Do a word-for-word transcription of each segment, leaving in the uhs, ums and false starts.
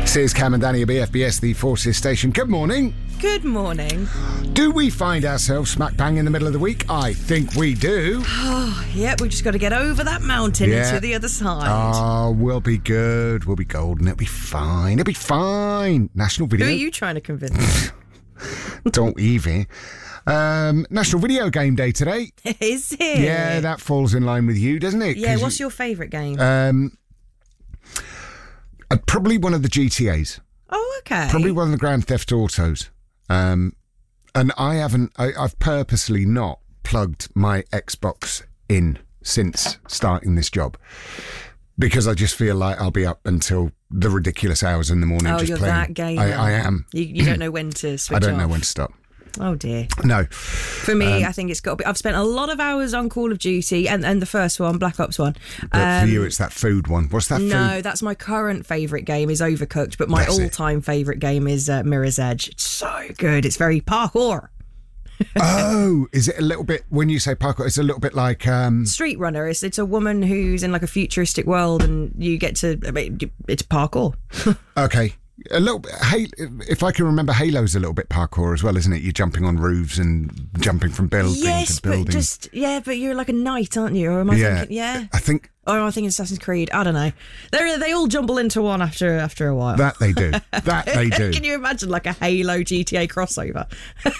This is Cam and Danny at B F B S, the Forces Station. Good morning. Good morning. Do we find ourselves smack bang in the middle of the week? I think we do. Oh, yep, we just got to get over that mountain Yeah. and to the other side. Oh, we'll be good. We'll be golden. It'll be fine. It'll be fine. National Video... Who are you trying to convince? Don't even. Um, National Video Game Day today. Is it? Yeah, that falls in line with you, doesn't it? Yeah, 'Cause what's your favourite game? Um, uh, probably one of the G T As. oh, okay. Probably one of the Grand Theft Autos. Um, and I haven't, I, I've purposely not plugged my Xbox in since starting this job because I just feel like I'll be up until the ridiculous hours in the morning Oh, just you're playing. that gamer. I, I am. You, you don't know when to switch I don't off. know when to stop. Oh, dear. No. For me, Um, I think it's got to be... I've spent a lot of hours on Call of Duty and, and the first one, Black Ops one. But Um, for you, it's that food one. What's that No, food? that's my current favourite game is Overcooked, but my That's it. all-time favourite game is uh, Mirror's Edge. It's so good. It's very parkour. Oh, is it a little bit, when you say parkour, it's a little bit like... Um, Street Runner. It's, it's a woman who's in like a futuristic world and you get to... I mean, it's parkour. okay. A little bit, hey, if I can remember, Halo's a little bit parkour as well, isn't it? You're jumping on roofs and jumping from building yes, to building. but just... Yeah, but you're like a knight, aren't you? Or am I yeah, thinking... Yeah. I think Or am I thinking Assassin's Creed? I don't know. They they all jumble into one after after a while. that they do. That they do. Can you imagine like a Halo G T A crossover?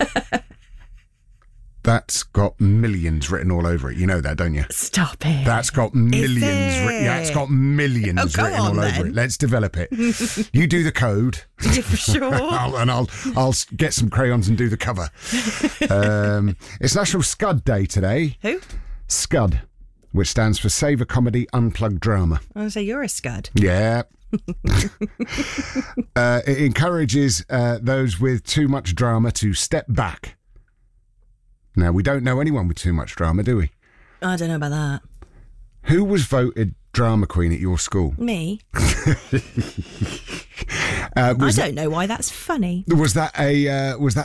That's got millions written all over it. You know that, don't you? Stop it. That's got millions. it? Written, yeah, it's got millions Oh, come written on, all over then. it. Let's develop it. You do the code, Yeah, for sure. I'll, and I'll I'll get some crayons and do the cover. Um, it's National Scud Day today. Who? Scud, which stands for Save a Comedy Unplugged Drama. I would say you're a scud. Yeah. uh, it encourages uh, those with too much drama to step back. Now, we don't know anyone with too much drama, do we? I don't know about that. Who was voted drama queen at your school? Me? Uh, I was, don't know why that's funny. that, was that a uh, was that